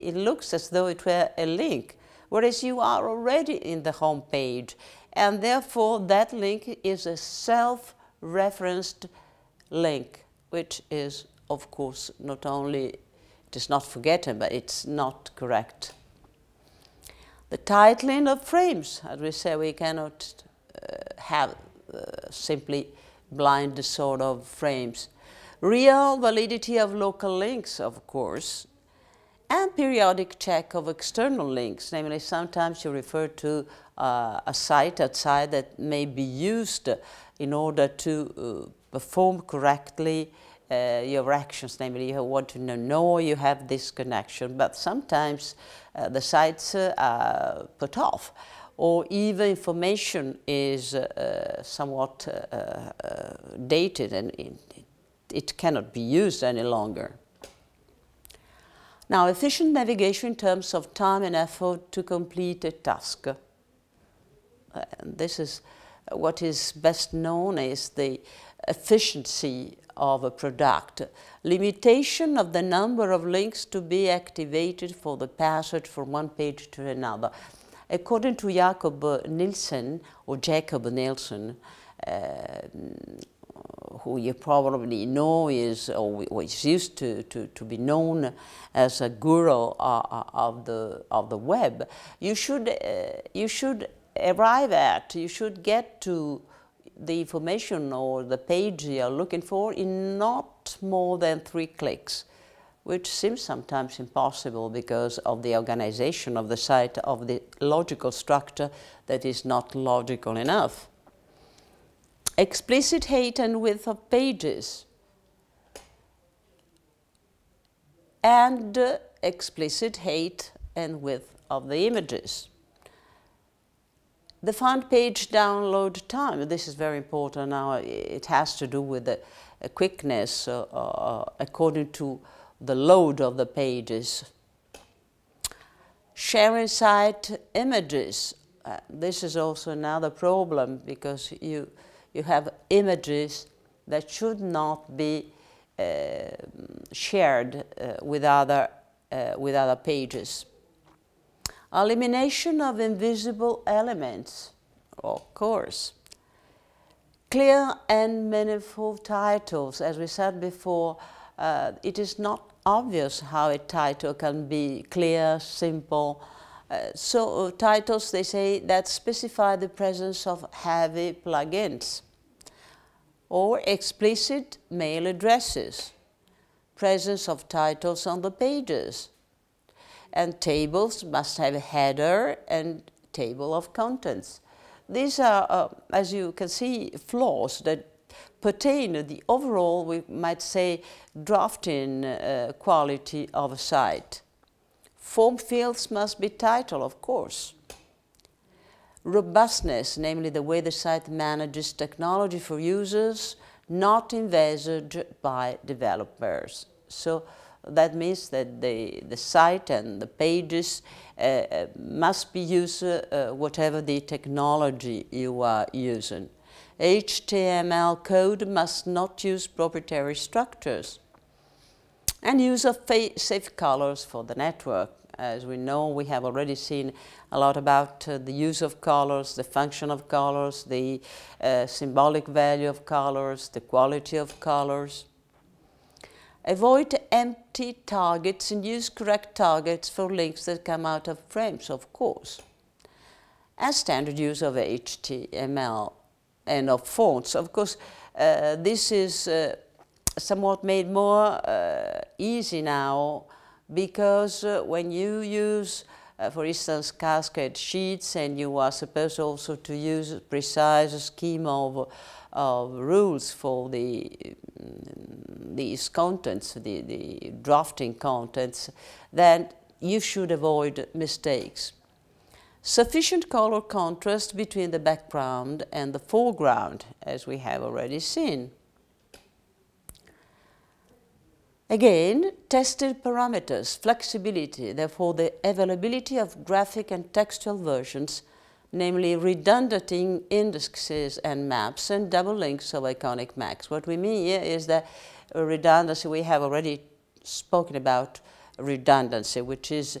it looks as though it were a link, whereas you are already in the home page, and therefore that link is a self-referenced link, which is, of course, not only, it is not forgotten, but it's not correct. The titling of frames, as we say, we cannot have simply blind sort of frames. Real validity of local links, of course, and periodic check of external links. Namely, sometimes you refer to a site outside that may be used in order to perform correctly your actions. Namely, you want to know you have this connection, but sometimes the sites are put off, or even information is somewhat dated and it cannot be used any longer. Now, efficient navigation in terms of time and effort to complete a task. This is what is best known as the efficiency of a product. Limitation of the number of links to be activated for the passage from one page to another. According to Jacob Nielsen, or Jacob Nielsen, who you probably know is, or is used to be known as a guru of the web, you should get to the information or the page you are looking for in not more than 3 clicks, which seems sometimes impossible because of the organization of the site, of the logical structure that is not logical enough. Explicit height and width of pages, and explicit height and width of the images. The front page download time, this is very important now. It has to do with the quickness according to the load of the pages. Sharing site images. This is also another problem because you have images that should not be shared with other pages. Elimination of invisible elements, of course. Clear and meaningful titles. As we said before, it is not obvious how a title can be clear, simple. So titles, they say, that specify the presence of heavy plugins, or explicit mail addresses, presence of titles on the pages, and tables must have a header and table of contents. These are, as you can see, flaws that pertain to the overall, we might say, drafting quality of a site. Form fields must be titled, of course. Robustness, namely the way the site manages technology for users, not envisaged by developers. So that means that the site and the pages must be used whatever the technology you are using. HTML code must not use proprietary structures. And use of safe colors for the network. As we know, we have already seen a lot about the use of colors, the function of colors, the symbolic value of colors, the quality of colors. Avoid empty targets and use correct targets for links that come out of frames, of course. And standard use of HTML and of fonts. Of course, this is somewhat made more easy now because when you use, for instance, Cascade sheets, and you are supposed also to use a precise scheme of rules for these contents, the drafting contents, then you should avoid mistakes. Sufficient color contrast between the background and the foreground, as we have already seen. Again, tested parameters, flexibility, therefore the availability of graphic and textual versions, namely redundant indexes and maps and double links of iconic maps. What we mean here is that redundancy, we have already spoken about redundancy, which is